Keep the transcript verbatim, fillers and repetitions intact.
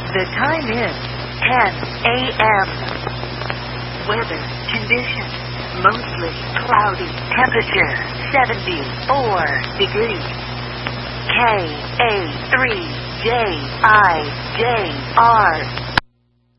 The time is ten a.m. Weather conditions: mostly cloudy. Temperature seventy-four degrees. K A three J I J R